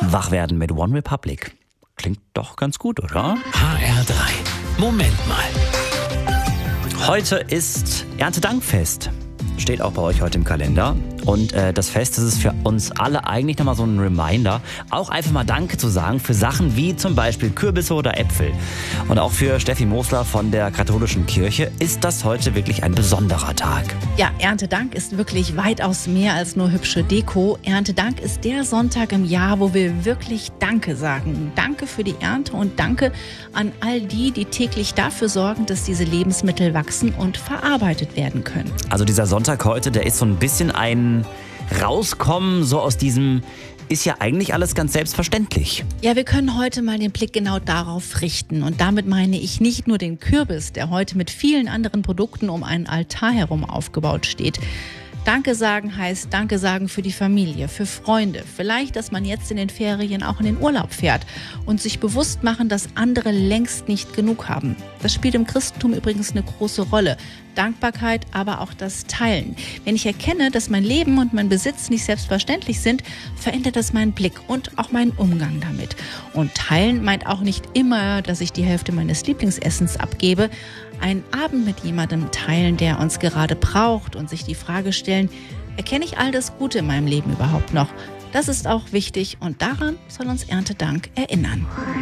Wach werden mit One Republic. Klingt doch ganz gut, oder? HR3. Moment mal. Heute ist Erntedankfest. Steht auch bei euch heute im Kalender. Und das Fest, das ist für uns alle eigentlich nochmal so ein Reminder, auch einfach mal Danke zu sagen für Sachen wie zum Beispiel Kürbisse oder Äpfel. Und auch für Steffi Mosler von der katholischen Kirche ist das heute wirklich ein besonderer Tag. Ja, Erntedank ist wirklich weitaus mehr als nur hübsche Deko. Erntedank ist der Sonntag im Jahr, wo wir wirklich Danke sagen. Danke für die Ernte und Danke an all die, die täglich dafür sorgen, dass diese Lebensmittel wachsen und verarbeitet werden können. Also dieser Sonntag heute, der ist so ein bisschen ein Rauskommen so aus diesem, ist ja eigentlich alles ganz selbstverständlich. Ja, wir können heute mal den Blick genau darauf richten. Und damit meine ich nicht nur den Kürbis, der heute mit vielen anderen Produkten um einen Altar herum aufgebaut steht. Danke sagen heißt Danke sagen für die Familie, für Freunde. Vielleicht, dass man jetzt in den Ferien auch in den Urlaub fährt und sich bewusst machen, dass andere längst nicht genug haben. Das spielt im Christentum übrigens eine große Rolle. Dankbarkeit, aber auch das Teilen. Wenn ich erkenne, dass mein Leben und mein Besitz nicht selbstverständlich sind, verändert das meinen Blick und auch meinen Umgang damit. Und Teilen meint auch nicht immer, dass ich die Hälfte meines Lieblingsessens abgebe. Einen Abend mit jemandem teilen, der uns gerade braucht und sich die Frage stellen, erkenne ich all das Gute in meinem Leben überhaupt noch? Das ist auch wichtig und daran soll uns Erntedank erinnern.